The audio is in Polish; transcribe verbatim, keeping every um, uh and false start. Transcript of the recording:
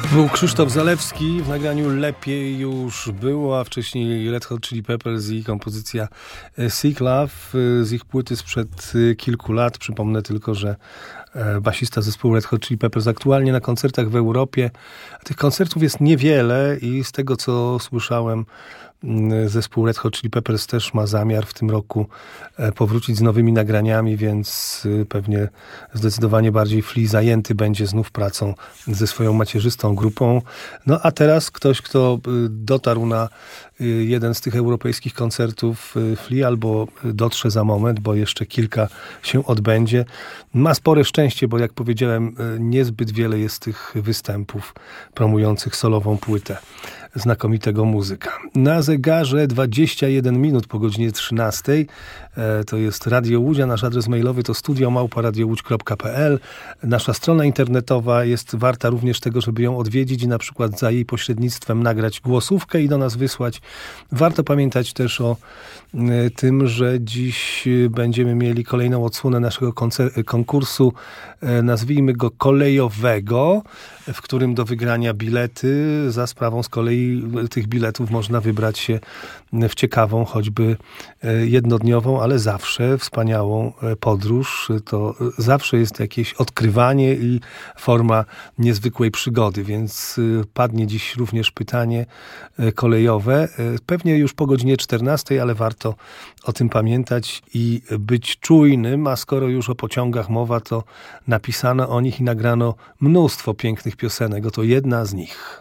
Był Krzysztof Zalewski w nagraniu Lepiej już było, a wcześniej Red Hot Chili Peppers i kompozycja Sick Love z ich płyty sprzed kilku lat. Przypomnę tylko, że basista zespołu Red Hot Chili Peppers aktualnie na koncertach w Europie. Tych koncertów jest niewiele i z tego, co słyszałem, zespół Red Hot Chili Peppers też ma zamiar w tym roku powrócić z nowymi nagraniami, więc pewnie zdecydowanie bardziej Flea zajęty będzie znów pracą ze swoją macierzystą grupą. No a teraz ktoś, kto dotarł na jeden z tych europejskich koncertów Flea albo dotrze za moment, bo jeszcze kilka się odbędzie. Ma spore szczęście, bo jak powiedziałem, niezbyt wiele jest tych występów promujących solową płytę znakomitego muzyka. Na zegarze dwadzieścia jeden minut po godzinie trzynastej. E, to jest Radio Łódź, a nasz adres mailowy to studio małpa radio łódź kropka p l. Nasza strona internetowa jest warta również tego, żeby ją odwiedzić i na przykład za jej pośrednictwem nagrać głosówkę i do nas wysłać. Warto pamiętać też o e, tym, że dziś będziemy mieli kolejną odsłonę naszego koncer- konkursu, e, nazwijmy go kolejowego, w którym do wygrania bilety za sprawą z kolei tych biletów można wybrać się w ciekawą, choćby jednodniową, ale zawsze wspaniałą podróż. To zawsze jest jakieś odkrywanie i forma niezwykłej przygody, więc padnie dziś również pytanie kolejowe. Pewnie już po godzinie czternastej, ale warto o tym pamiętać i być czujnym, a skoro już o pociągach mowa, to napisano o nich i nagrano mnóstwo pięknych piosenek. Oto jedna z nich.